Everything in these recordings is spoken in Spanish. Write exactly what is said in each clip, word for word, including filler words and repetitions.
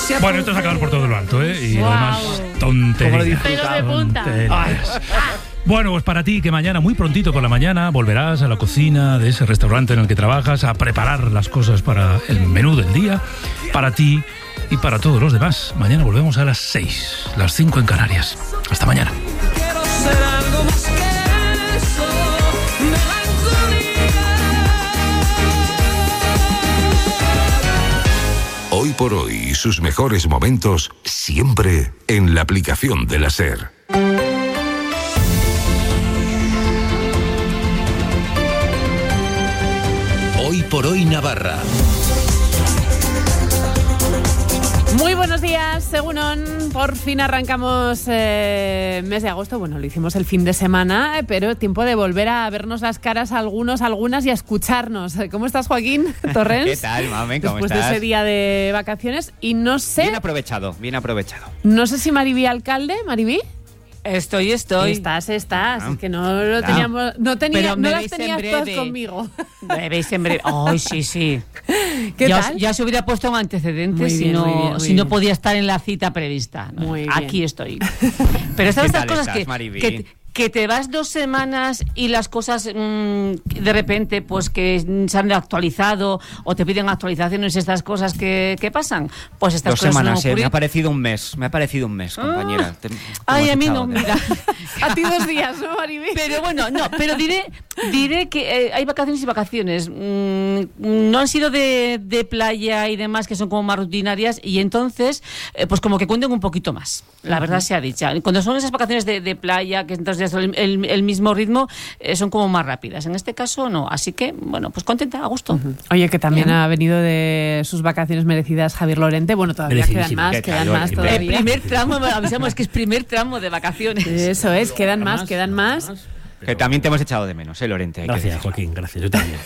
Bueno, esto es acabar por todo lo alto, ¿eh? Y wow. además, tonterías. Pero de punta. Tonterías. Bueno, pues para ti, que mañana, muy prontito por la mañana, volverás a la cocina de ese restaurante en el que trabajas a preparar las cosas para el menú del día. Para ti y para todos los demás. Mañana volvemos a las seis, las cinco en Canarias. Hasta mañana. Hoy por hoy y sus mejores momentos siempre en la aplicación de la SER. Hoy por hoy Navarra. Muy buenos días, Según por fin arrancamos eh, mes de agosto. Bueno, lo hicimos el fin de semana, pero tiempo de volver a vernos las caras a algunos, algunas y a escucharnos. ¿Cómo estás, Joaquín Torrens? ¿Qué tal, mami? ¿Cómo Después estás? de ese día de vacaciones y no sé... Bien aprovechado, bien aprovechado. No sé si Maribí alcalde, Maribí. Estoy, estoy. Estás, estás. Ah, Es que no lo claro. teníamos, no tenía, Pero no me las veis en tenías breve. todas conmigo. Me veis en breve. Ay, sí, sí. ¿Qué ya, tal? os- ya se hubiera puesto un antecedente Muy si, bien, no, muy bien, muy si no bien. podía estar en la cita prevista. Muy bien. Aquí estoy. Pero estas ¿Qué estas tal cosas estás, que, Maribí? que, que te vas dos semanas y las cosas mmm, de repente pues que se han actualizado o te piden actualizaciones, estas cosas que, que pasan, pues estas Dos cosas semanas, no eh, me ocurren. ha parecido un mes, me ha parecido un mes, compañera. Te- te Ay, hemos a mí echado no, de- mira. A ti dos días, ¿no, Maribí? Pero bueno, no, pero diré, diré que eh, hay vacaciones y vacaciones. Mm, no han sido de, de playa y demás, que son como más rutinarias, y entonces, eh, pues como que cuenten un poquito más. La verdad sea dicha. Cuando son esas vacaciones de, de playa, que entonces el, el, el mismo ritmo, eh, son como más rápidas. En este caso, no. Así que, bueno, pues contenta, a gusto. Oye, que también Bien. ha venido de sus vacaciones merecidas Javier Lorente. Bueno, todavía quedan Merecidísimo. más, ¿Qué quedan tal, más Lorente? El todavía. primer tramo, avisamos que es primer tramo de vacaciones. Eso es, quedan más, quedan más. Que también te hemos echado de menos, ¿eh, Lorente? Hay que Gracias, decirlo. Joaquín, gracias. Yo también.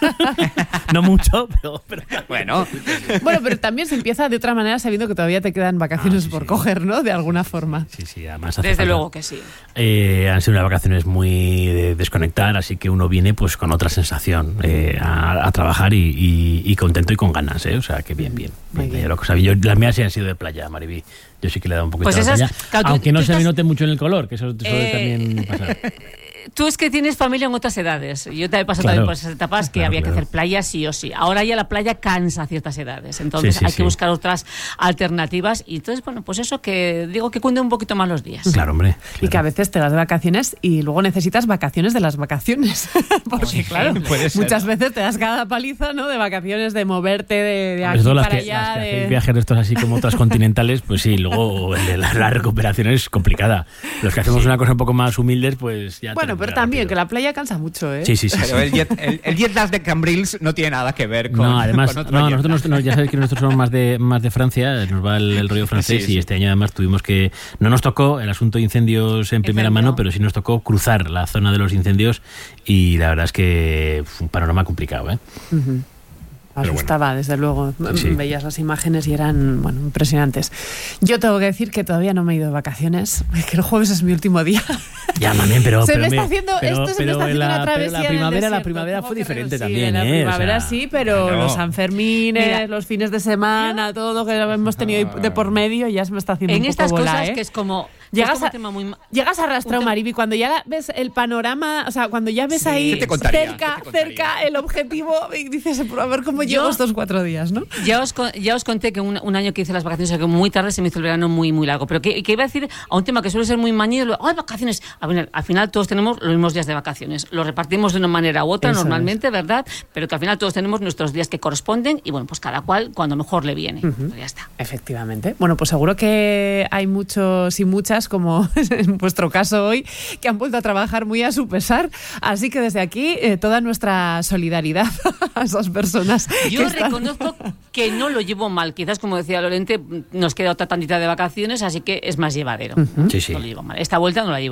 No mucho, pero... pero... Bueno, Bueno, pero también se empieza de otra manera sabiendo que todavía te quedan vacaciones Ah, sí, por sí. coger, ¿no? De alguna forma. Sí, sí, además hace Desde falta. luego que sí. Eh, han sido unas vacaciones muy de desconectar, así que uno viene pues con otra sensación eh, a, a trabajar y, y, y contento y con ganas, ¿eh? O sea, que bien, bien. Muy bien, bien. Yo, lo que sabía, yo, las mías sí han sido de playa, Maribí. Yo sí que le he dado un poquito Pues de esas- playa, claro, tú- aunque no tú se me estás- note mucho en el color, que eso suele Eh, también pasar. Tú es que tienes familia en otras edades. Yo te he pasado Claro. también por esas etapas que Claro, había claro. que hacer playa sí o sí. Ahora ya la playa cansa a ciertas edades. Entonces Sí, sí, hay sí. que buscar otras alternativas. Y entonces, bueno, pues eso que digo que cuente un poquito más los días. Claro, hombre. Y que a veces te vas de vacaciones y luego necesitas vacaciones de las vacaciones. Porque, claro, puede ser. muchas veces te das cada paliza, ¿no? De vacaciones, de moverte de, de aquí Sobre todo las para que, allá. las que de... hacéis viajes de estos así como transcontinentales, pues sí, luego el- la, la recuperación es complicada. Los que hacemos una cosa un poco más humildes, pues ya... Bueno, tenemos pero ya también, rápido. que la playa cansa mucho, ¿eh? Sí, sí, sí. sí. pero el jet, el, el jet lag de Cambrils no tiene nada que ver con. No, además, con otro no, jet nosotros lag. nos- ya sabéis que nosotros somos más de más de Francia, nos va el, el rollo francés Sí, sí. y este año además tuvimos que, no nos tocó el asunto de incendios en primera Incendio. mano, pero sí nos tocó cruzar la zona de los incendios y la verdad es que fue un panorama complicado, ¿eh? Ujú. Pero Asustaba, desde luego. Sí. Veías las imágenes y eran, bueno, impresionantes. Yo tengo que decir que todavía no me he ido de vacaciones, que el jueves es mi último día. Ya, mami, pero... Se pero me está me- haciendo- pero- esto se me pero está en haciendo la- una pero travesía la en el primavera, la desierto. primavera ¿Cómo fue que no? diferente Sí, también, la ¿eh? O primavera sea, sí, pero claro. los Sanfermines, Mira. los fines de semana, todo que hemos tenido de por medio, ya se me está haciendo En un poco estas bola, cosas ¿eh? que es como... Llegas es como a- un tema muy ma- Llegas arrastrado, Un tema- Mariby, cuando ya ves el panorama, o sea, cuando ya ves Sí. ahí ¿Qué te contaría? cerca, ¿Qué te contaría? cerca el objetivo y dices, a ver cómo Yo- llego estos cuatro días, ¿no? Ya os, con- ya os conté que un, un año que hice las vacaciones, que muy tarde se me hizo el verano muy muy largo, pero que, que iba a decir a un tema que suele ser muy mañero, ¡ay, vacaciones! A ver, al final todos tenemos los mismos días de vacaciones, los repartimos de una manera u otra Eso normalmente, ¿verdad? Pero que al final todos tenemos nuestros días que corresponden y bueno, pues cada cual cuando mejor le viene. Pues ya está. Efectivamente. Bueno, pues seguro que hay muchos y muchas, como en vuestro caso hoy, que han vuelto a trabajar muy a su pesar. Así que desde aquí, eh, toda nuestra solidaridad a esas personas. Yo que están- reconozco que no lo llevo mal. Quizás, como decía Lorente, nos queda otra tantita de vacaciones, así que es más llevadero. Sí, sí. No lo llevo mal. Esta vuelta no la llevo mal.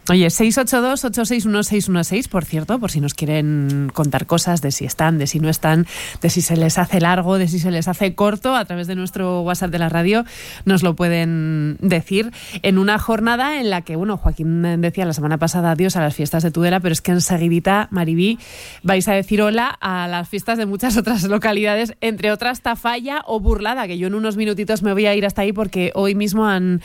Oye, seis ocho dos, ocho seis uno, seis uno seis, por cierto, por si nos quieren contar cosas de si están, de si no están, de si se les hace largo, de si se les hace corto, a través de nuestro WhatsApp de la radio nos lo pueden decir en una jornada en la que, bueno, Joaquín decía la semana pasada adiós a las fiestas de Tudela, pero es que enseguidita, Maribí, vais a decir hola a las fiestas de muchas otras localidades, entre otras Tafalla o Burlada, que yo en unos minutitos me voy a ir hasta ahí porque hoy mismo han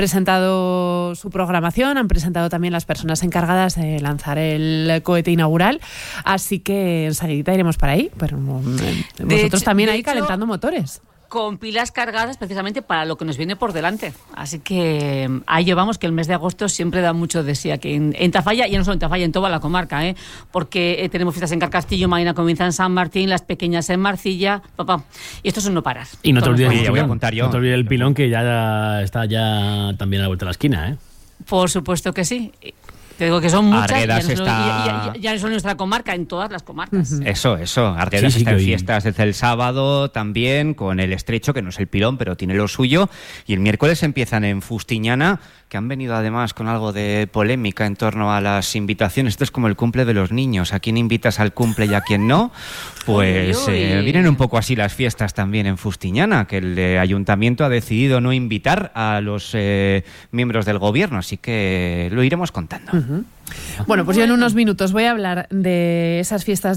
presentado su programación, han presentado también las personas encargadas de lanzar el cohete inaugural, así que enseguida iremos para ahí, pero de vosotros hecho, también ahí hecho, calentando motores. Con pilas cargadas precisamente para lo que nos viene por delante. Así que ahí llevamos, que el mes de agosto siempre da mucho de sí aquí en, en Tafalla, y no solo en Tafalla, en toda la comarca, ¿eh? porque eh, tenemos fiestas en Carcastillo, mañana comienza en San Martín, las pequeñas en Marcilla, papá. Y esto es un no parar. Y no te olvides, sí, voy a contar yo. No te olvides el pilón, que ya está ya también a la vuelta de la esquina, ¿eh? Por supuesto que sí. Te digo que son muchas, Arguedas ya no, solo, está... ya, ya, ya no solo en nuestra comarca, en todas las comarcas. Uh-huh. Eso, eso. Arguedas sí, sí, está en hoy... fiestas desde el sábado también, con el Estrecho, que no es el pilón, pero tiene lo suyo. Y el miércoles empiezan en Fustiñana, que han venido además con algo de polémica en torno a las invitaciones. Esto es como el cumple de los niños. ¿A quién invitas al cumple y a quién no? Pues uy, uy. Eh, vienen un poco así las fiestas también en Fustiñana, que el eh, ayuntamiento ha decidido no invitar a los eh, miembros del gobierno, así que lo iremos contando. Uh-huh. Bueno, pues yo en unos minutos voy a hablar de esas fiestas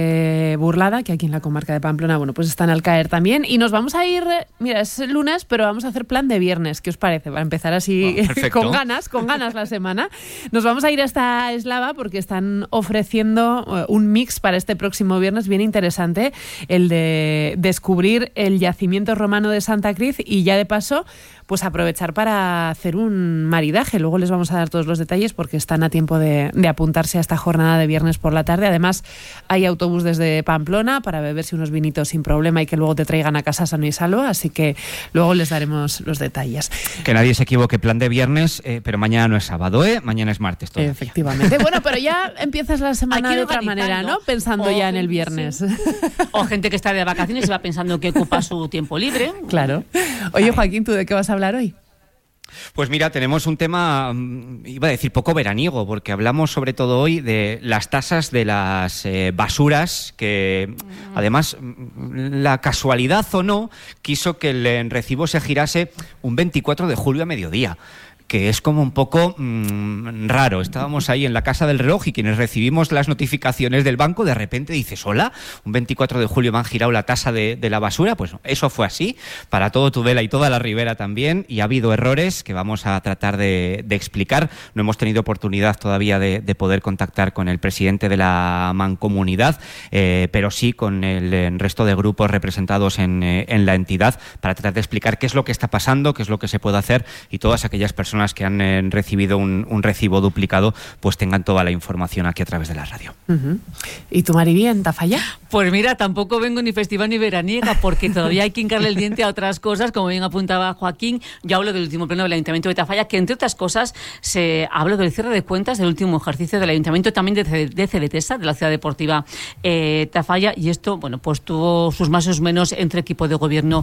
de Burlada, que aquí en la comarca de Pamplona, bueno, pues están al caer también. Y nos vamos a ir, mira, es lunes, pero vamos a hacer plan de viernes. ¿Qué os parece? Para empezar así oh, con ganas, con ganas la semana. Nos vamos a ir hasta Eslava porque están ofreciendo un mix para este próximo viernes bien interesante, el de descubrir el yacimiento romano de Santa Cruz y ya de paso pues aprovechar para hacer un maridaje. Luego les vamos a dar todos los detalles porque están a tiempo de, de apuntarse a esta jornada de viernes por la tarde. Además, hay autobús desde Pamplona para beberse unos vinitos sin problema y que luego te traigan a casa sano y salvo, así que luego les daremos los detalles. Que nadie se equivoque, plan de viernes, eh, pero mañana no es sábado, ¿eh? Mañana es martes todavía. Efectivamente. Bueno, pero ya empiezas la semana de otra manera, ¿no? Pensando o ya en el viernes. Sí. O gente que está de vacaciones y va pensando que ocupa su tiempo libre. Claro. Oye, Joaquín, ¿tú de qué vas a hablar hoy? Pues mira, tenemos un tema, iba a decir poco veraniego, porque hablamos sobre todo hoy de las tasas de las eh, basuras, que además, la casualidad o no, quiso que el recibo se girase un veinticuatro de julio a mediodía, que es como un poco mmm, raro. Estábamos ahí en la casa del reloj y quienes recibimos las notificaciones del banco, de repente dices, hola, un veinticuatro de julio me han girado la tasa de, de la basura. Pues eso fue así, para todo Tudela y toda la Ribera también, y ha habido errores que vamos a tratar de, de explicar. No hemos tenido oportunidad todavía de, de poder contactar con el presidente de la mancomunidad, eh, pero sí con el, el resto de grupos representados en, eh, en la entidad, para tratar de explicar qué es lo que está pasando, qué es lo que se puede hacer, y todas aquellas personas que han eh, recibido un, un recibo duplicado pues tengan toda la información aquí a través de la radio. Uh-huh. ¿Y tu Maribí en Tafalla? Pues mira, tampoco vengo ni festival ni veraniega, porque todavía hay que hincarle el diente a otras cosas, como bien apuntaba Joaquín. Yo hablo del último pleno del Ayuntamiento de Tafalla, que entre otras cosas se habla del cierre de cuentas del último ejercicio del Ayuntamiento, también de, de Celetesa, de la Ciudad Deportiva eh, Tafalla, y esto, bueno, pues tuvo sus más o menos entre equipo de gobierno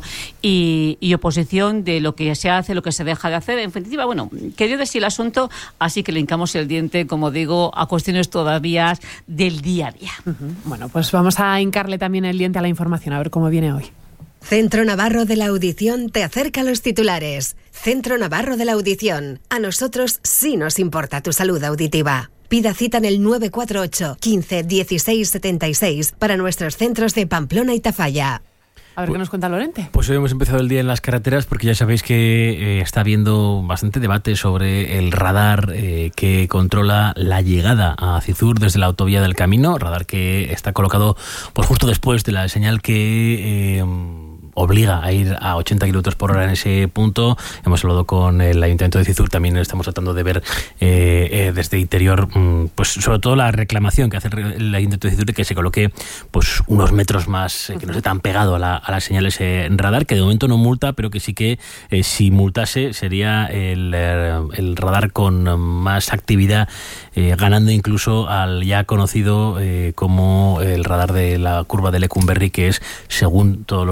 y, y oposición, de lo que se hace, lo que se deja de hacer. En definitiva, bueno, que dio de sí el asunto, así que le hincamos el diente, como digo, a cuestiones todavía del día a día. Uh-huh. Bueno, pues vamos a hincarle también el diente a la información, a ver cómo viene hoy. Centro Navarro de la Audición te acerca los titulares. Centro Navarro de la Audición. A nosotros sí nos importa tu salud auditiva. Pida cita en el nueve cuatro ocho, quince, dieciséis, setenta y seis para nuestros centros de Pamplona y Tafalla. A ver, ¿qué nos cuenta Lorente? Pues hoy hemos empezado el día en las carreteras porque ya sabéis que eh, está habiendo bastante debate sobre el radar eh, que controla la llegada a Cizur desde la autovía del Camino, radar que está colocado pues justo después de la señal que eh, obliga a ir a ochenta kilómetros por hora en ese punto. Hemos hablado con el Ayuntamiento de Cizur, también estamos tratando de ver eh, eh, desde interior, pues sobre todo la reclamación que hace el Ayuntamiento de Cizur de que se coloque pues unos metros más, eh, que no esté tan pegado a, la, a las señales eh, en radar, que de momento no multa, pero que sí que eh, si multase sería el, eh, el radar con más actividad, eh, ganando incluso al ya conocido eh, como el radar de la curva de Lecumberri, que es, según todos los datos hasta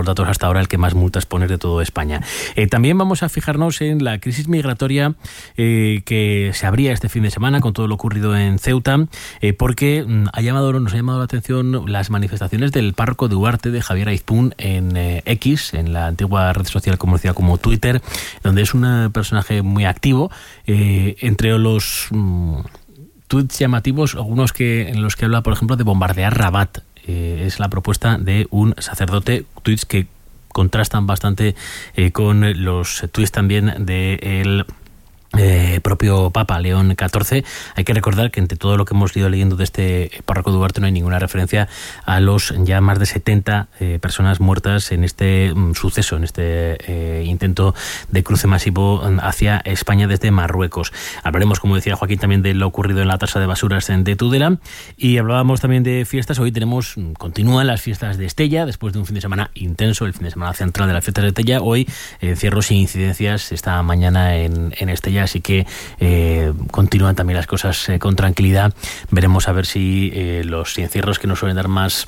ahora el que más multas pone de toda España. Eh, también vamos a fijarnos en la crisis migratoria eh, que se abría este fin de semana con todo lo ocurrido en Ceuta, eh, porque mm, ha llamado, nos ha llamado la atención las manifestaciones del párroco de Huarte, de Javier Aizpún, en eh, X, en la antigua red social conocida como Twitter, donde es un personaje muy activo. Eh, entre los mm, tweets llamativos, algunos que en los que habla, por ejemplo, de bombardear Rabat. Eh, es la propuesta de un sacerdote, tweets que contrastan bastante eh, con los tweets también de el Eh, propio Papa León catorce. Hay que recordar que entre todo lo que hemos ido leyendo de este párroco de Huarte no hay ninguna referencia a los ya más de setenta eh, personas muertas en este um, suceso, en este eh, intento de cruce masivo hacia España desde Marruecos. Hablaremos, como decía Joaquín, también de lo ocurrido en la tasa de basuras de Tudela, y hablábamos también de fiestas. Hoy tenemos, continúan las fiestas de Estella, después de un fin de semana intenso, el fin de semana central de las fiestas de Estella. Hoy eh, cierro sin incidencias esta mañana en, en Estella, así que eh, continúan también las cosas eh, con tranquilidad. Veremos a ver si eh, los encierros que nos suelen dar más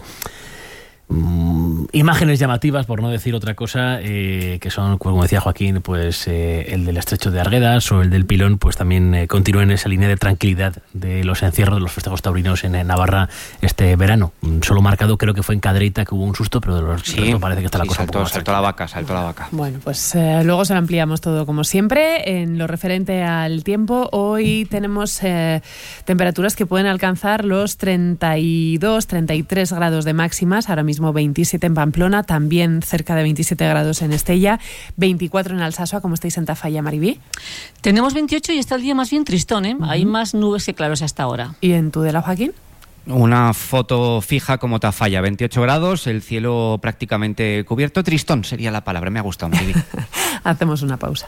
mm, imágenes llamativas, por no decir otra cosa, eh, que son, como decía Joaquín, pues eh, el del estrecho de Arguedas o el del Pilón, pues también eh, continúen esa línea de tranquilidad de los encierros de los festejos taurinos en, en Navarra este verano. Solo marcado creo que fue en Cadreita, que hubo un susto, pero de los sí, restos parece que está la sí, cosa saltó, un poco más saltó la vaca, saltó la vaca. Bueno, pues eh, luego se lo ampliamos todo como siempre. En lo referente al tiempo, hoy tenemos eh, temperaturas que pueden alcanzar los treinta y dos, treinta y tres grados de máximas, ahora mismo veintisiete en Pamplona, también cerca de veintisiete grados en Estella, veinticuatro en Alsasua. ¿Cómo estáis en Tafalla, Maribí? Tenemos veintiocho y está el día más bien tristón, ¿eh? Uh-huh. Hay más nubes que claros hasta ahora. ¿Y en Tudela, Joaquín? Una foto fija como Tafalla, veintiocho grados, el cielo prácticamente cubierto. Tristón sería la palabra, me ha gustado, Maribí. Hacemos una pausa.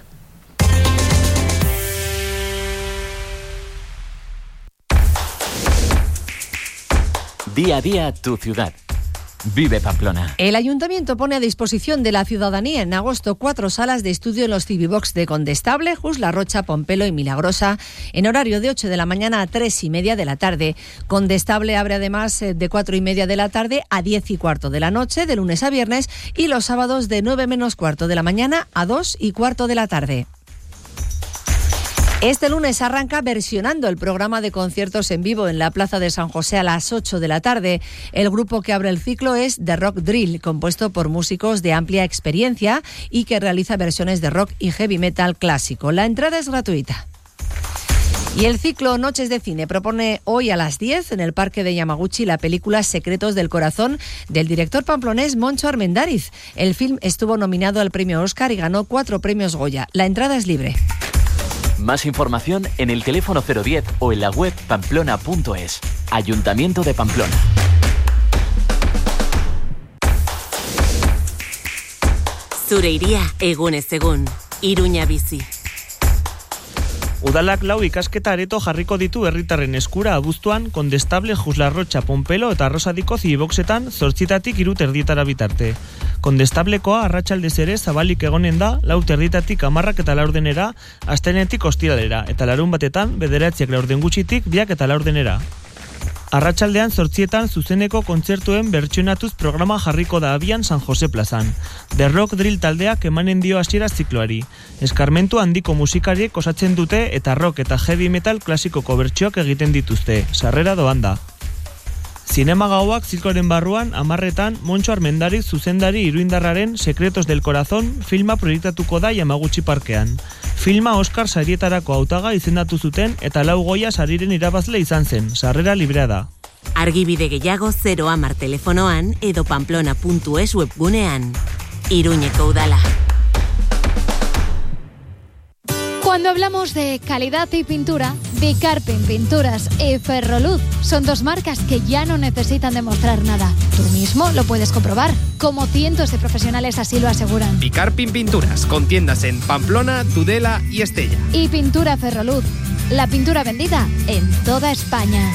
Día a día, tu ciudad. Vive Pamplona. El Ayuntamiento pone a disposición de la ciudadanía en agosto cuatro salas de estudio en los Civivox de Condestable, Jus La Rocha, Pompelo y Milagrosa, en horario de ocho de la mañana a tres y media de la tarde. Condestable abre además de cuatro y media de la tarde a diez y cuarto de la noche, de lunes a viernes, y los sábados de nueve menos cuarto de la mañana a dos y cuarto de la tarde. Este lunes arranca Versionando, el programa de conciertos en vivo en la Plaza de San José a las ocho de la tarde. El grupo que abre el ciclo es The Rock Drill, compuesto por músicos de amplia experiencia y que realiza versiones de rock y heavy metal clásico. La entrada es gratuita. Y el ciclo Noches de Cine propone hoy a las diez en el Parque de Yamaguchi la película Secretos del Corazón del director pamplonés Moncho Armendáriz. El film estuvo nominado al premio Oscar y ganó cuatro premios Goya. La entrada es libre. Más información en el teléfono cero diez o en la web pamplona punto es. Ayuntamiento de Pamplona. Zure iria egunez egun. Iruña bizi. Udalak lau ikasketa areto jarriko ditu herritarren eskura abuztuan Condestable, Jus La Rocha, Pompelo eta Arrosadiko Civivoxetan zortzitatik hiru terdietara bitarte. Condestablekoa arratsaldez ere zabalik egonen da lau terditatik hamarrak eta laurdenera, astenetik ostiralera, eta larun batetan bederatziak laurden gutxitik biak eta laurdenera. Arratsaldean zortzietan zuzeneko kontzertuen bertsionatuz programa jarriko da abian San Jose plazan. The Rock Drill taldeak emanen dio hasiera zikloari. Eskarmentu handiko musikariek osatzen dute eta rock eta heavy metal klasikoko bertsioak egiten dituzte. Sarrera doan da. Zinema gauak zikloren barruan hamarretan Moncho Armendáriz zuzendari iruindarraren Secretos del Corazón filma proiektatuko da Yamaguchi parkean. Filma Oscar sarietarako hautaga izendatu zuten eta lau Goya sariren irabazle izan zen. Sarrera librea da. Argibide gehiago zero hamar telefonoan edo pamplona puntu es webgunean. Iruñeko udala. Cuando hablamos de calidad y pintura, Bicarpin Pinturas y Ferroluz son dos marcas que ya no necesitan demostrar nada. Tú mismo lo puedes comprobar, como cientos de profesionales así lo aseguran. Bicarpin Pinturas, con tiendas en Pamplona, Tudela y Estella. Y Pintura Ferroluz, la pintura vendida en toda España.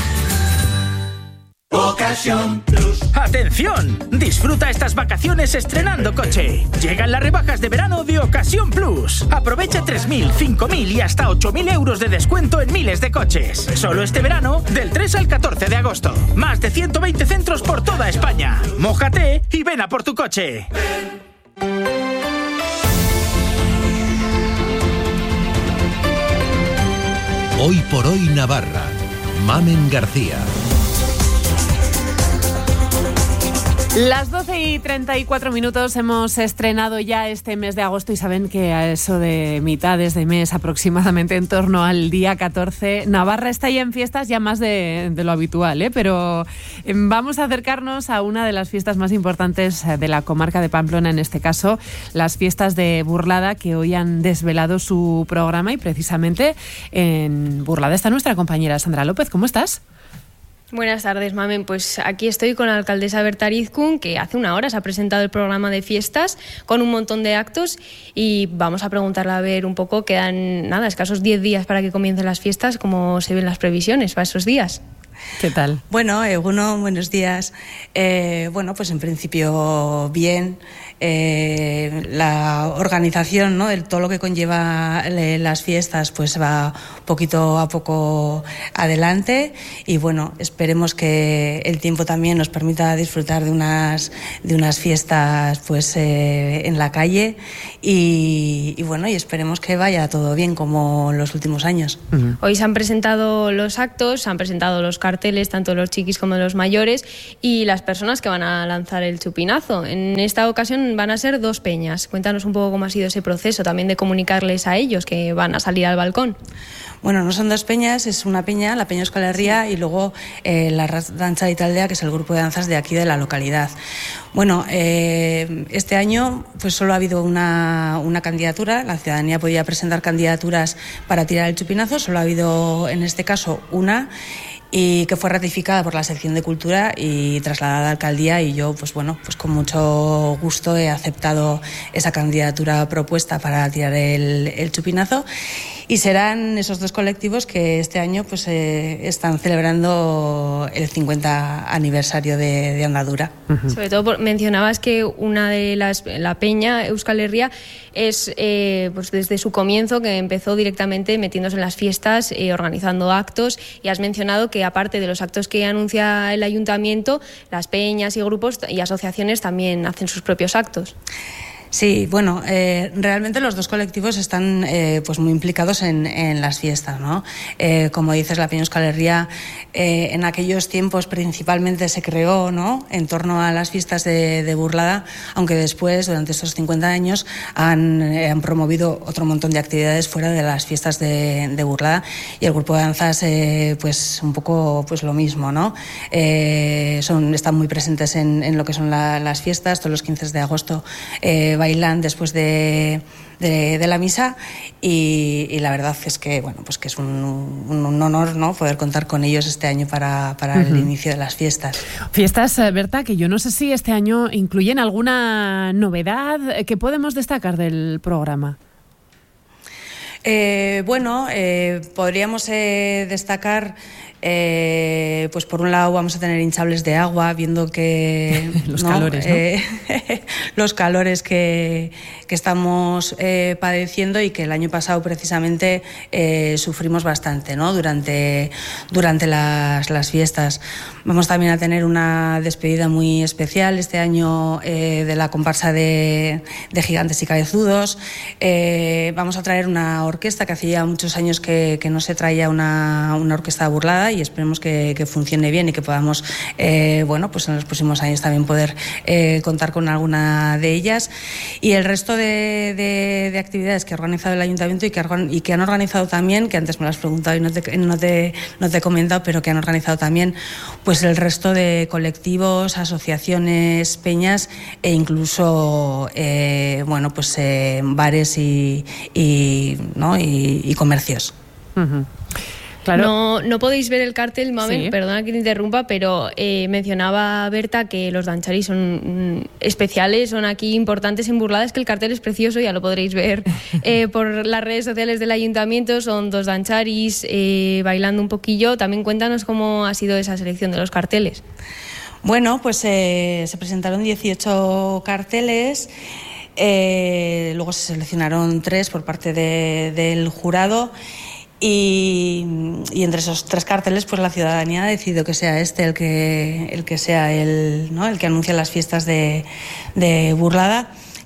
Ocasión Plus. ¡Atención! Disfruta estas vacaciones estrenando coche. Llegan las rebajas de verano de Ocasión Plus. Aprovecha tres mil, cinco mil y hasta ocho mil euros de descuento en miles de coches. Solo este verano, del tres al catorce de agosto. Más de ciento veinte centros por toda España. Mójate y ven a por tu coche. Hoy por hoy Navarra. Mamen García. Las doce y treinta y cuatro minutos, hemos estrenado ya este mes de agosto y saben que a eso de mitades de mes, aproximadamente en torno al día catorce, Navarra está ya en fiestas ya más de, de lo habitual, ¿eh? Pero eh, vamos a acercarnos a una de las fiestas más importantes de la comarca de Pamplona, en este caso las fiestas de Burlada, que hoy han desvelado su programa, y precisamente en Burlada está nuestra compañera Sandra López. ¿Cómo estás? Buenas tardes, Mamen. Pues aquí estoy con la alcaldesa Berta Arizkun, que hace una hora se ha presentado el programa de fiestas con un montón de actos, y vamos a preguntarle a ver un poco. Quedan nada, escasos diez días para que comiencen las fiestas. ¿Cómo se ven las previsiones para esos días? ¿Qué tal? Bueno, eh, bueno, buenos días. Eh, bueno, pues en principio bien. Eh, la organización, ¿no?, el, todo lo que conlleva le, las fiestas, pues va poquito a poco adelante, y bueno, esperemos que el tiempo también nos permita disfrutar de unas de unas fiestas pues eh, en la calle, y, y bueno, y esperemos que vaya todo bien como los últimos años. Uh-huh. Hoy se han presentado los actos, se han presentado los carteles, tanto los chiquis como los mayores, y las personas que van a lanzar el chupinazo. En esta ocasión van a ser dos peñas. Cuéntanos un poco cómo ha sido ese proceso, también de comunicarles a ellos que van a salir al balcón. Bueno, no son dos peñas, es una peña, la Peña Euskal Herria, y luego eh, la Danza de Italdea, que es el grupo de danzas de aquí de la localidad. Bueno, eh, este año pues solo ha habido una, una candidatura. La ciudadanía podía presentar candidaturas para tirar el chupinazo, solo ha habido en este caso una, y que fue ratificada por la sección de cultura y trasladada a la alcaldía, y yo pues bueno, pues con mucho gusto he aceptado esa candidatura propuesta para tirar el, el chupinazo, y serán esos dos colectivos que este año pues eh, están celebrando el cincuenta aniversario de, de andadura. Uh-huh. Sobre todo por, mencionabas que una de las, la peña Euskal Herria es eh, pues desde su comienzo, que empezó directamente metiéndose en las fiestas, eh, organizando actos, y has mencionado que aparte de los actos que anuncia el ayuntamiento, las peñas y grupos y asociaciones también hacen sus propios actos. Sí, bueno, eh, realmente los dos colectivos están eh, pues muy implicados en, en las fiestas, ¿no? Eh, como dices, la Peña Euskal Herria eh, en aquellos tiempos principalmente se creó, ¿no?, en torno a las fiestas de, de Burlada, aunque después, durante estos cincuenta años, han, eh, han promovido otro montón de actividades fuera de las fiestas de, de Burlada, y el grupo de danzas eh, pues un poco pues lo mismo, ¿no? Eh, son, están muy presentes en, en lo que son la, las fiestas. Todos los quince de agosto eh, bailan después de, de, de la misa, y, y la verdad es que bueno, pues que es un, un, un honor, ¿no?, poder contar con ellos este año para, para uh-huh. el inicio de las fiestas. Fiestas, Berta, que yo no sé si este año incluyen alguna novedad que podemos destacar del programa. Eh, bueno, eh, podríamos eh, destacar, eh, pues por un lado vamos a tener hinchables de agua, viendo que los ¿no? calores, ¿no? Eh, los calores que, que estamos eh, padeciendo, y que el año pasado precisamente eh, sufrimos bastante, ¿no?, durante, durante las, las fiestas. Vamos también a tener una despedida muy especial este año eh, de la comparsa de, de Gigantes y Cabezudos. Eh, vamos a traer una orquesta que hacía muchos años que, que no se traía una, una orquesta Burlada, y esperemos que, que funcione bien y que podamos eh, bueno, pues en los próximos años también poder eh, contar con alguna de ellas. Y el resto de, de, de actividades que ha organizado el ayuntamiento, y que, y que han organizado también, que antes me lo has preguntado y no te, no te, no te he comentado, pero que han organizado también pues el resto de colectivos, asociaciones, peñas, e incluso eh, bueno, pues eh, bares y, y, ¿no? y, y comercios. Uh-huh. Claro. No, no podéis ver el cartel, Mamen, sí. Perdona que te interrumpa, pero eh, mencionaba Berta que los dancharis son mm, especiales, son aquí importantes en Burlada. Es que el cartel es precioso, ya lo podréis ver eh, por las redes sociales del ayuntamiento. Son dos dancharis eh, bailando un poquillo. También cuéntanos cómo ha sido esa selección de los carteles. Bueno, pues eh, se presentaron dieciocho carteles. Eh, luego se seleccionaron tres por parte de, del jurado. Y, y entre esos tres carteles, pues la ciudadanía ha decidido que sea este el que el que sea el, ¿no?, el que anuncia las fiestas de, de Burlada,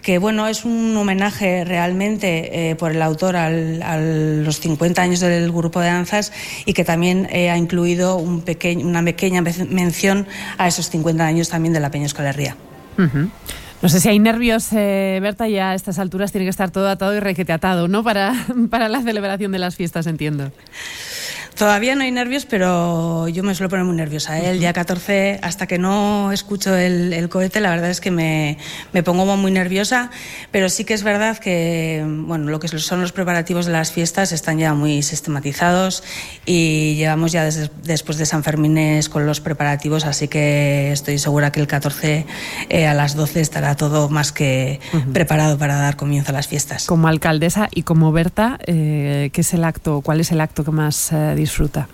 que bueno, es un homenaje realmente eh, por el autor al, a los cincuenta años del grupo de danzas y que también eh, ha incluido un pequeño, una pequeña mención a esos cincuenta años también de la Peña Euskal Herria. Uh-huh. No sé si hay nervios, eh, Berta, ya a estas alturas tiene que estar todo atado y requete atado, ¿no? Para, para la celebración de las fiestas, entiendo. Todavía no hay nervios, pero yo me suelo poner muy nerviosa, ¿eh? El día catorce, hasta que no escucho el, el cohete, la verdad es que me, me pongo muy nerviosa, pero sí que es verdad que, bueno, lo que son los preparativos de las fiestas están ya muy sistematizados y llevamos ya desde, después de San Fermines con los preparativos, así que estoy segura que el catorce eh, a las doce estará todo más que uh-huh. preparado para dar comienzo a las fiestas. Como alcaldesa y como Berta, eh, ¿qué es el acto, cuál es el acto que más eh, disfruta?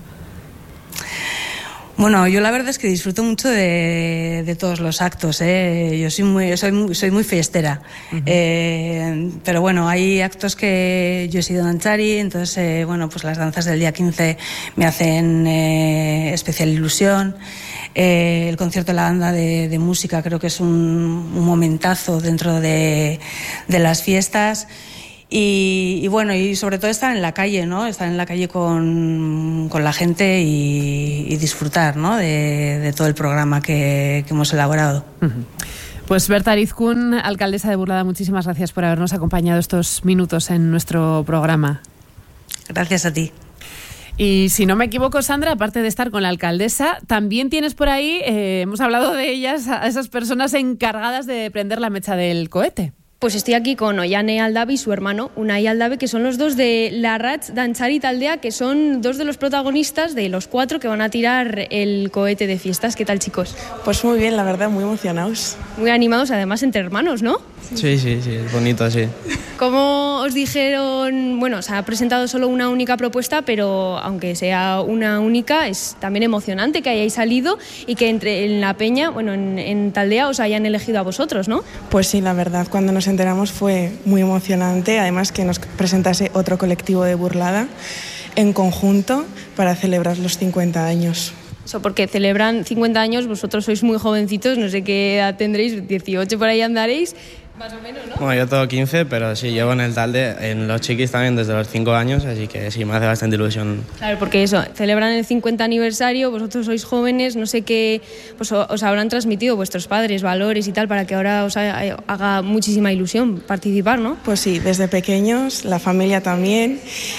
Bueno, yo la verdad es que disfruto mucho de, de todos los actos, ¿eh? Yo soy muy, soy muy, soy muy fiestera, uh-huh. eh, pero bueno, hay actos que yo he sido dantzari, entonces eh, bueno, pues las danzas del día quince me hacen eh, especial ilusión. Eh, el concierto de la banda de, de música creo que es un, un momentazo dentro de, de las fiestas. Y, y bueno, y sobre todo estar en la calle, ¿no? Estar en la calle con, con la gente y, y disfrutar, ¿no? De, de todo el programa que, que hemos elaborado. Uh-huh. Pues Berta Arizkun, alcaldesa de Burlada, muchísimas gracias por habernos acompañado estos minutos en nuestro programa. Gracias a ti. Y si no me equivoco, Sandra, aparte de estar con la alcaldesa, también tienes por ahí, eh, hemos hablado de ellas, a esas personas encargadas de prender la mecha del cohete. Pues estoy aquí con Ollane Aldabe y su hermano, Unai Aldabe, que son los dos de Larratz Dantzari Taldea, que son dos de los protagonistas de los cuatro que van a tirar el cohete de fiestas. ¿Qué tal, chicos? Pues muy bien, la verdad, muy emocionados. Muy animados, además, entre hermanos, ¿no? Sí, sí, sí, es bonito así. ¿Cómo os dijeron? Bueno, se ha presentado solo una única propuesta, pero aunque sea una única, es también emocionante que hayáis salido y que entre en la peña, bueno, en, en Taldea os hayan elegido a vosotros, ¿no? Pues sí, la verdad, cuando nos enteramos fue muy emocionante, además que nos presentase otro colectivo de Burlada en conjunto para celebrar los cincuenta años. Eso porque celebran cincuenta años, vosotros sois muy jovencitos, no sé qué edad tendréis, dieciocho por ahí andaréis, más o menos, ¿no? Bueno, yo tengo quince, pero sí, llevo en el Talde, en los chiquis también desde los cinco años, así que sí, me hace bastante ilusión. Claro, porque eso, celebran el cincuenta aniversario, vosotros sois jóvenes, no sé qué, pues os habrán transmitido vuestros padres, valores y tal, para que ahora os haga muchísima ilusión participar, ¿no? Pues sí, desde pequeños, la familia también.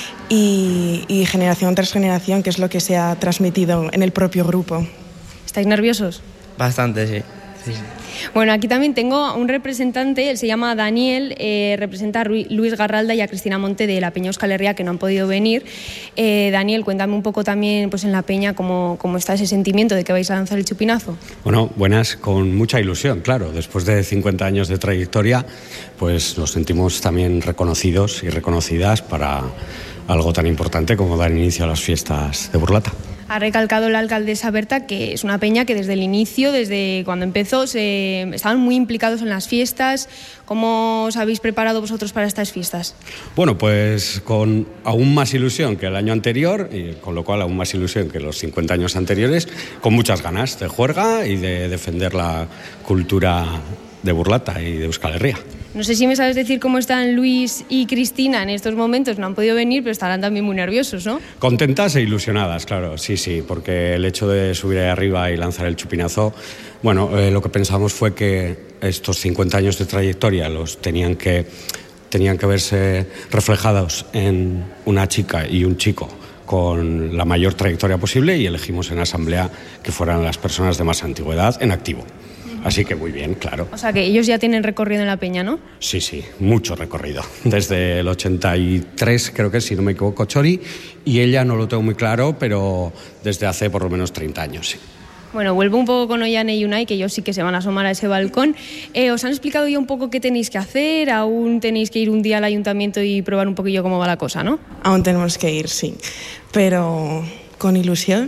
Y, y generación tras generación, que es lo que se ha transmitido en el propio grupo. ¿Estáis nerviosos? Bastante, sí. sí, sí. Bueno, aquí también tengo a un representante, él se llama Daniel, eh, representa a Luis Garralda y a Cristina Monte de la Peña Euskal Herria, que no han podido venir. Eh, Daniel, cuéntame un poco también pues, en la Peña cómo, cómo está ese sentimiento de que vais a lanzar el chupinazo. Bueno, buenas, con mucha ilusión, claro. Después de cincuenta años de trayectoria, pues nos sentimos también reconocidos y reconocidas para algo tan importante como dar inicio a las fiestas de Burlata. Ha recalcado la alcaldesa Berta que es una peña que desde el inicio, desde cuando empezó, se, estaban muy implicados en las fiestas. ¿Cómo os habéis preparado vosotros para estas fiestas? Bueno, pues con aún más ilusión que el año anterior, y con lo cual aún más ilusión que los cincuenta años anteriores, con muchas ganas de juerga y de defender la cultura de Burlata y de Euskal Herria. No sé si me sabes decir cómo están Luis y Cristina en estos momentos. No han podido venir, pero estarán también muy nerviosos, ¿no? Contentas e ilusionadas, claro, sí, sí, porque el hecho de subir ahí arriba y lanzar el chupinazo, bueno, eh, lo que pensamos fue que estos cincuenta años de trayectoria los tenían que, tenían que verse reflejados en una chica y un chico con la mayor trayectoria posible y elegimos en asamblea que fueran las personas de más antigüedad en activo. Así que muy bien, claro. O sea, que ellos ya tienen recorrido en la peña, ¿no? Sí, sí, mucho recorrido. Desde el ochenta y tres, creo que es, si no me equivoco, Chori, y ella no lo tengo muy claro, pero desde hace por lo menos treinta años, sí. Bueno, vuelvo un poco con Ollane y Unai, que ellos sí que se van a asomar a ese balcón. Eh, ¿Os han explicado ya un poco qué tenéis que hacer? Aún tenéis que ir un día al ayuntamiento y probar un poquillo cómo va la cosa, ¿no? Aún tenemos que ir, sí, pero con ilusión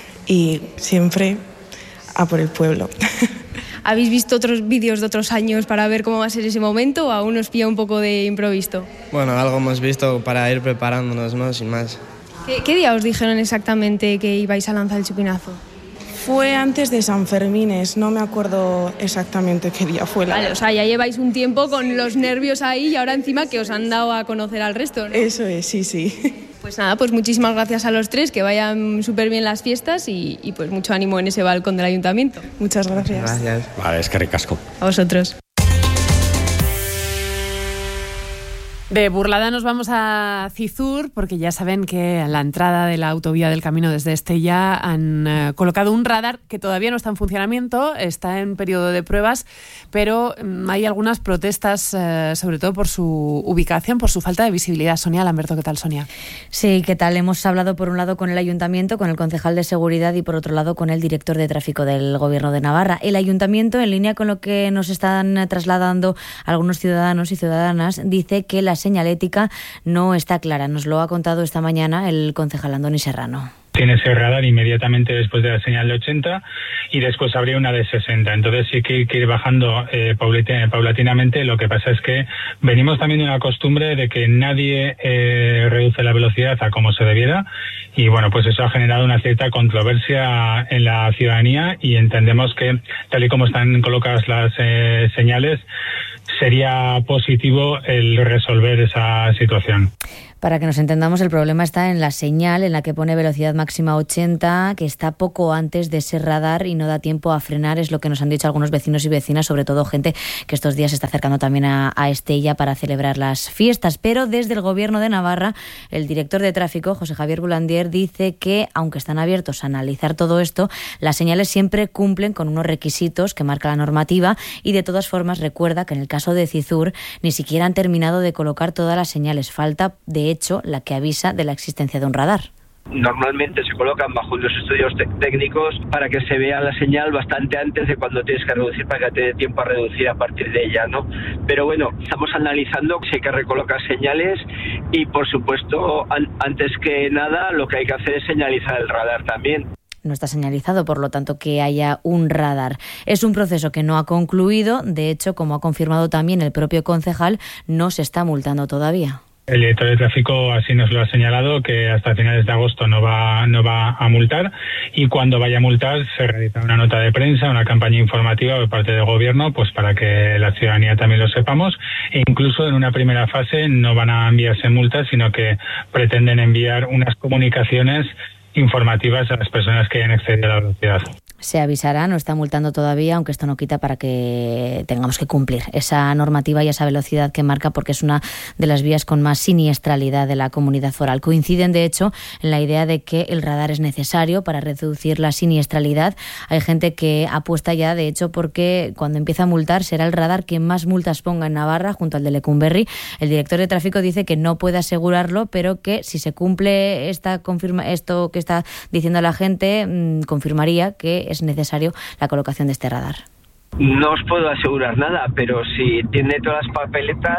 y siempre a por el pueblo. ¿Habéis visto otros vídeos de otros años para ver cómo va a ser ese momento o aún os pilla un poco de improviso? Bueno, algo hemos visto para ir preparándonos, ¿no? Sin más. ¿Qué, qué día os dijeron exactamente que ibais a lanzar el chupinazo? Fue antes de San Fermines, no me acuerdo exactamente qué día fue. La vale, o sea, ya lleváis un tiempo con los nervios ahí y ahora encima que os han dado a conocer al resto, ¿no? Eso es, sí, sí. Pues nada, pues muchísimas gracias a los tres, que vayan súper bien las fiestas y, y pues mucho ánimo en ese balcón del ayuntamiento. Muchas gracias. Gracias. Vale, es que ricasco. A vosotros. De Burlada nos vamos a Cizur, porque ya saben que a la entrada de la autovía del Camino desde Estella han eh, colocado un radar que todavía no está en funcionamiento, está en periodo de pruebas, pero mm, hay algunas protestas, eh, sobre todo por su ubicación, por su falta de visibilidad. Sonia Lamberto, ¿qué tal, Sonia? Sí, ¿qué tal? Hemos hablado por un lado con el Ayuntamiento, con el concejal de Seguridad y por otro lado con el director de Tráfico del Gobierno de Navarra. El Ayuntamiento, en línea con lo que nos están trasladando algunos ciudadanos y ciudadanas, dice que las señalética no está clara. Nos lo ha contado esta mañana el concejal Andoni Serrano. Tiene ese radar inmediatamente después de la señal de ochenta y después habría una de sesenta. Entonces sí que hay que ir bajando eh, paulatinamente. Lo que pasa es que venimos también de una costumbre de que nadie eh, reduce la velocidad a como se debiera y bueno, pues eso ha generado una cierta controversia en la ciudadanía y entendemos que tal y como están colocadas las eh, señales sería positivo el resolver esa situación. Para que nos entendamos, el problema está en la señal en la que pone velocidad máxima ochenta, que está poco antes de ese radar y no da tiempo a frenar, es lo que nos han dicho algunos vecinos y vecinas, sobre todo gente que estos días se está acercando también a, a Estella para celebrar las fiestas. Pero desde el Gobierno de Navarra, el director de tráfico, José Javier Bulandier, dice que, aunque están abiertos a analizar todo esto, las señales siempre cumplen con unos requisitos que marca la normativa y de todas formas recuerda que en el caso de Cizur ni siquiera han terminado de colocar todas las señales. Falta, de hecho, la que avisa de la existencia de un radar. Normalmente se colocan bajo unos estudios te- técnicos para que se vea la señal bastante antes de cuando tienes que reducir, para que te dé tiempo a reducir a partir de ella, ¿no? Pero bueno, estamos analizando si hay que recolocar señales y, por supuesto, an- antes que nada, lo que hay que hacer es señalizar el radar también. No está señalizado, por lo tanto, que haya un radar. Es un proceso que no ha concluido. De hecho, como ha confirmado también el propio concejal, no se está multando todavía. El director de tráfico así nos lo ha señalado, que hasta finales de agosto no va no va a multar y cuando vaya a multar se realiza una nota de prensa, una campaña informativa por parte del gobierno, pues para que la ciudadanía también lo sepamos. E incluso en una primera fase no van a enviarse multas, sino que pretenden enviar unas comunicaciones informativas a las personas que hayan excedido la velocidad. Se avisará, no está multando todavía, aunque esto no quita para que tengamos que cumplir esa normativa y esa velocidad que marca, porque es una de las vías con más siniestralidad de la comunidad foral. Coinciden, de hecho, en la idea de que el radar es necesario para reducir la siniestralidad. Hay gente que apuesta ya, de hecho, porque cuando empieza a multar será el radar que más multas ponga en Navarra, junto al de Lecumberri. El director de tráfico dice que no puede asegurarlo, pero que si se cumple esta confirma esto que está diciendo la gente, mmm, confirmaría que es necesario la colocación de este radar. No os puedo asegurar nada, pero si tiene todas las papeletas,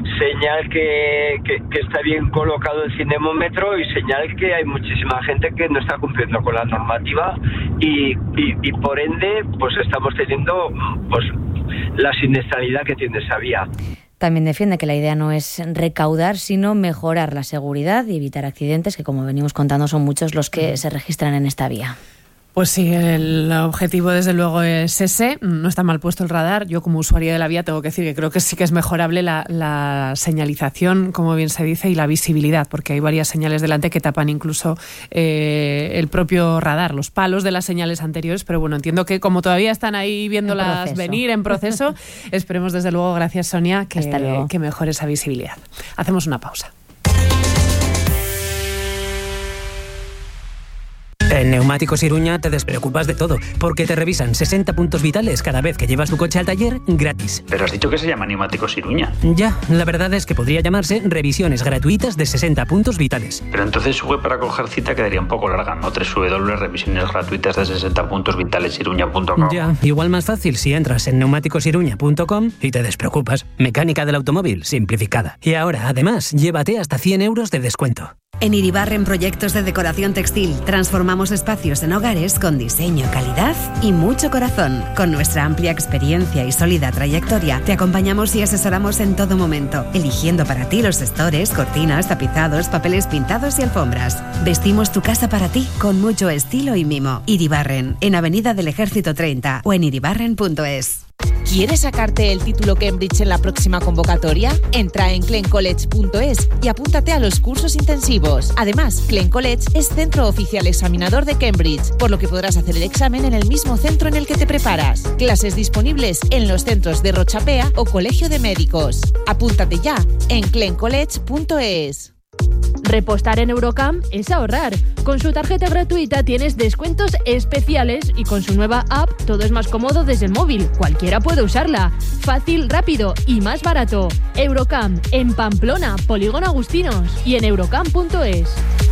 señal que, que, que está bien colocado el cinemómetro y señal que hay muchísima gente que no está cumpliendo con la normativa y, y, y por ende pues estamos teniendo pues la siniestralidad que tiene esa vía. También defiende que la idea no es recaudar, sino mejorar la seguridad y evitar accidentes, que como venimos contando son muchos los que se registran en esta vía. Pues sí, el objetivo desde luego es ese. No está mal puesto el radar. Yo como usuaria de la vía tengo que decir que creo que sí que es mejorable la, la señalización, como bien se dice, y la visibilidad, porque hay varias señales delante que tapan incluso eh, el propio radar, los palos de las señales anteriores. Pero bueno, entiendo que como todavía están ahí viéndolas venir en proceso, esperemos desde luego, gracias Sonia, que, que mejore esa visibilidad. Hacemos una pausa. En Neumáticos Iruña te despreocupas de todo, porque te revisan sesenta puntos vitales cada vez que llevas tu coche al taller gratis. Pero has dicho que se llama Neumáticos Iruña. Ya, la verdad es que podría llamarse revisiones gratuitas de sesenta puntos vitales. Pero entonces su web para coger cita quedaría un poco larga, ¿no? doble u doble u doble u punto revisiones gratuitas de sesenta puntos vitales iruña punto com. Ya, igual más fácil si entras en neumáticos iruña punto com y te despreocupas. Mecánica del automóvil simplificada. Y ahora, además, llévate hasta cien euros de descuento. En Iribarren Proyectos de Decoración Textil transformamos espacios en hogares con diseño, calidad y mucho corazón. Con nuestra amplia experiencia y sólida trayectoria, te acompañamos y asesoramos en todo momento, eligiendo para ti los estores, cortinas, tapizados, papeles pintados y alfombras. Vestimos tu casa para ti con mucho estilo y mimo. Iribarren, en Avenida del Ejército treinta o en iribarren punto es. ¿Quieres sacarte el título Cambridge en la próxima convocatoria? Entra en clen college punto es y apúntate a los cursos intensivos. Además, Clen College es centro oficial examinador de Cambridge, por lo que podrás hacer el examen en el mismo centro en el que te preparas. Clases disponibles en los centros de Rochapea o Colegio de Médicos. Apúntate ya en clen college punto es. Repostar en Eurocam es ahorrar. Con su tarjeta gratuita tienes descuentos especiales y con su nueva app todo es más cómodo desde el móvil. Cualquiera puede usarla. Fácil, rápido y más barato. Eurocam en Pamplona, Polígono Agustinos y en eurocam punto es.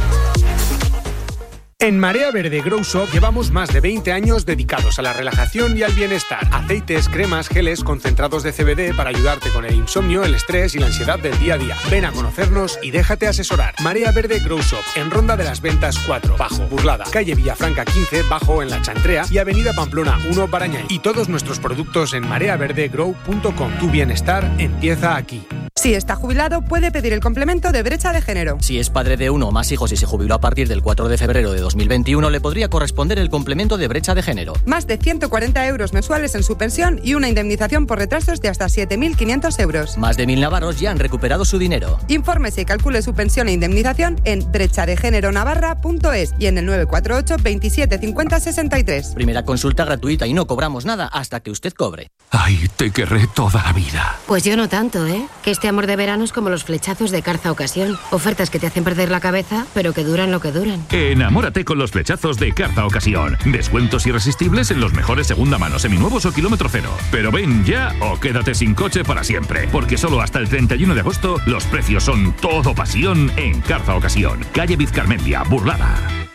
En Marea Verde Grow Shop llevamos más de veinte años dedicados a la relajación y al bienestar. Aceites, cremas, geles, concentrados de C B D para ayudarte con el insomnio, el estrés y la ansiedad del día a día. Ven a conocernos y déjate asesorar. Marea Verde Grow Shop, en Ronda de las Ventas cuatro, Bajo, Burlada, calle Villafranca quince, Bajo en La Chantrea y avenida Pamplona uno, Barañáin. Y todos nuestros productos en marea verde grow punto com. Tu bienestar empieza aquí. Si está jubilado, puede pedir el complemento de brecha de género. Si es padre de uno o más hijos y se jubiló a partir del cuatro de febrero de dos mil veintiuno, le podría corresponder el complemento de brecha de género. Más de ciento cuarenta euros mensuales en su pensión y una indemnización por retrasos de hasta siete mil quinientos euros. Más de mil navarros ya han recuperado su dinero. Infórmese y calcule su pensión e indemnización en brecha de género navarra punto es y en el nueve cuatro ocho, veintisiete, cincuenta, sesenta y tres. Primera consulta gratuita y no cobramos nada hasta que usted cobre. Ay, te querré toda la vida. Pues yo no tanto, ¿eh? Que este amor de verano es como los flechazos de Carza Ocasión. Ofertas que te hacen perder la cabeza, pero que duran lo que duran. Enamórate con los flechazos de Carza Ocasión. Descuentos irresistibles en los mejores segunda mano, seminuevos o kilómetro cero. Pero ven ya o quédate sin coche para siempre. Porque solo hasta el treinta y uno de agosto los precios son todo pasión en Carza Ocasión. Calle Vizcarmendia, Burlada.